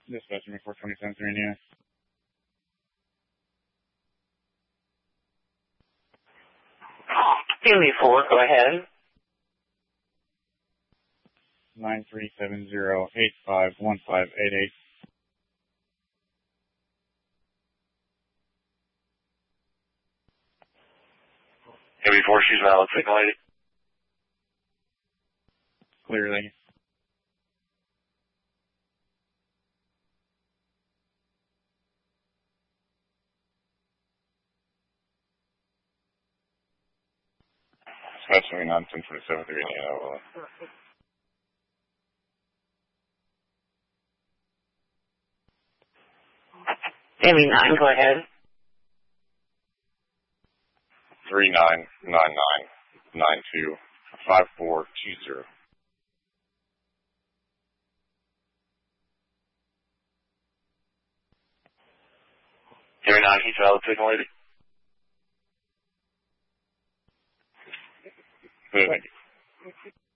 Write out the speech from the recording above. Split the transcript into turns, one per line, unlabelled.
Dispatcher 427 Indiana.
Philly 4, go ahead.
9370851588.
Philly 4, she's valid, signal lady.
Clearly. Dispatcher 1027 Indiana.
Philly 9, go ahead.
3999925420.
Philly 9, he's valid, signal lady.
Thank you.